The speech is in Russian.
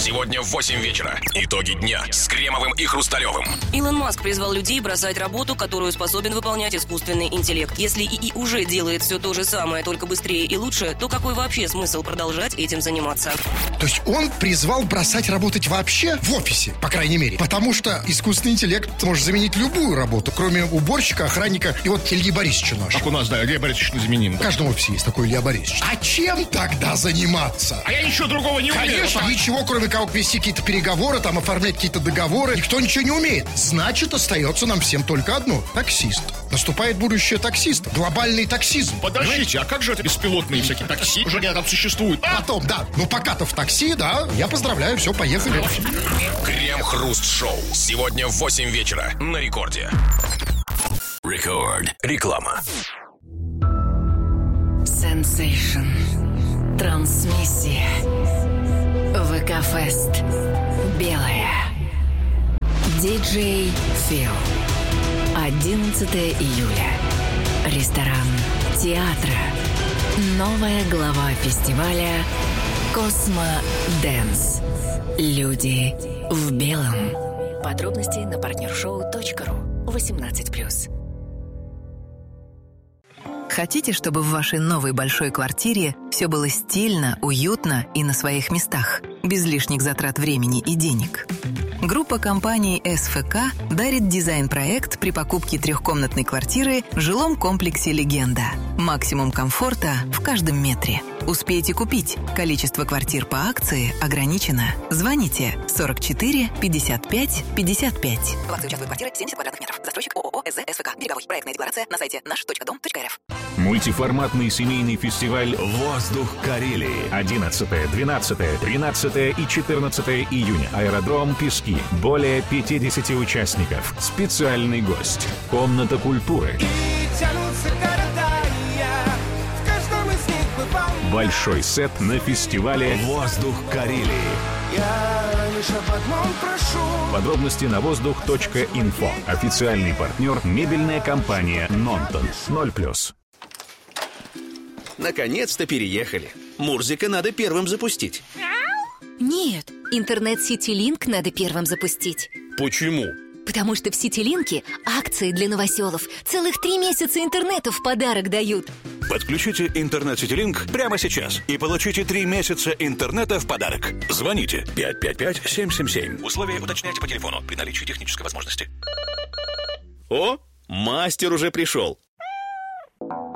Сегодня в 8 вечера. Итоги дня с Кремовым и Хрусталевым. Илон Маск призвал людей бросать работу, которую способен выполнять искусственный интеллект. Если ИИ уже делает все то же самое, только быстрее и лучше, то какой вообще смысл продолжать этим заниматься? То есть он призвал бросать работать вообще в офисе, по крайней мере. Потому что искусственный интеллект может заменить любую работу, кроме уборщика, охранника и вот Ильи Борисовича нашего. Как у нас, да, Илья Борисович незаменим. В каждом офисе есть такой Илья Борисович. А чем тогда заниматься? А я ничего другого не умею. Конечно, ничего, кроме как вести какие-то переговоры, там, оформлять какие-то договоры. Никто ничего не умеет. Значит, остается нам всем только одно. Таксист. Наступает будущее таксиста. Глобальный таксизм. Подождите, а как же это беспилотные всякие такси? Уже где-то там существуют. Потом, да. Ну, пока-то в такси, да. Я поздравляю, все, поехали. Крем-хруст-шоу. Сегодня в 8 вечера на Рекорде. Рекорд. Реклама. Сенсейшн. Трансмиссия. ВК-фест. Белая. Диджей Фил. 11 июля. Ресторан Театра. Новая глава фестиваля Космо Дэнс. Люди в белом. Подробности на partnershow.ru. 18+. Хотите, чтобы в вашей новой большой квартире все было стильно, уютно и на своих местах, без лишних затрат времени и денег? Группа компаний СФК дарит дизайн-проект при покупке трехкомнатной квартиры в жилом комплексе «Легенда». Максимум комфорта в каждом метре. Успейте купить. Количество квартир по акции ограничено. Звоните 44 55 55. В акции участвуют квартиры 70 квадратных метров. Застройщик ООО СЗ СФК. Береговой. Проектная декларация на сайте наш.дом.рф. Мультиформатный семейный фестиваль «Воздух Карелии». 11, 12, 13 и 14 июня. Аэродром «Пески». Более 50 участников. Специальный гость. Комната культуры. Большой сет на фестивале «Воздух Карелии». Подробности на воздух.инфо. Официальный партнер — мебельная компания «Нонтон». 0+. Наконец-то переехали. Мурзика надо первым запустить. Нет, интернет CityLink надо первым запустить. Почему? Потому что в CityLink акции для новоселов. Целых 3 месяца интернета в подарок дают. Подключите интернет CityLink прямо сейчас и получите 3 месяца интернета в подарок. Звоните 555-777. Условия уточняйте по телефону при наличии технической возможности. О, мастер уже пришел.